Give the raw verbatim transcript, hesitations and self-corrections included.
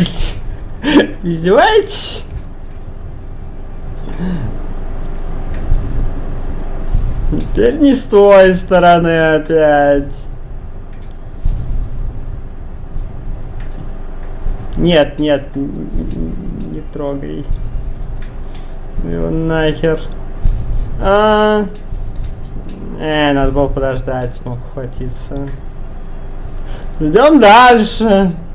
Издеваетесь? Теперь не с той стороны опять. Нет, нет, не трогай. Его нахер. А, э, надо было подождать, мог ухватиться. Идем дальше.